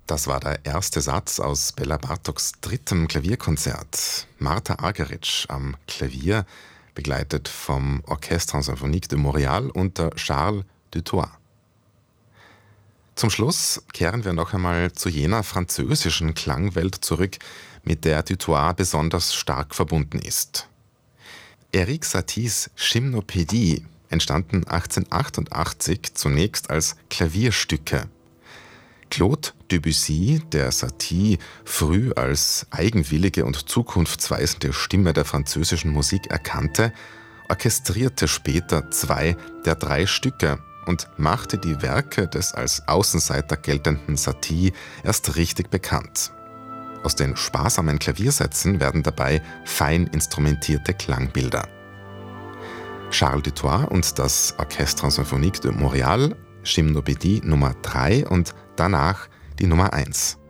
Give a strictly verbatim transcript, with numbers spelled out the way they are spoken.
Das war der erste Satz aus Bela Bartoks drittem Klavierkonzert. Martha Argerich am Klavier, begleitet vom Orchestre Symphonique de Montréal unter Charles Dutoit. Zum Schluss kehren wir noch einmal zu jener französischen Klangwelt zurück, mit der Dutoit besonders stark verbunden ist. Erik Saties Gymnopädie entstanden achtzehnhundertachtundachtzig zunächst als Klavierstücke. Claude Debussy, der Satie früh als eigenwillige und zukunftsweisende Stimme der französischen Musik erkannte, orchestrierte später zwei der drei Stücke und machte die Werke des als Außenseiter geltenden Satie erst richtig bekannt. Aus den sparsamen Klaviersätzen werden dabei fein instrumentierte Klangbilder. Charles Dutoit und das Orchestre Symphonique de Montréal, Gymnopädie Nummer drei und danach die Nummer eins.